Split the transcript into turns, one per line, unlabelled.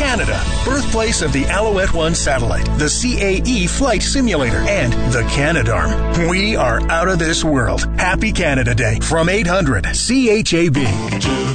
Canada, birthplace of the Alouette 1 satellite, the CAE flight simulator, and the Canadarm. We are out of this world. Happy Canada Day from 800 CHAB.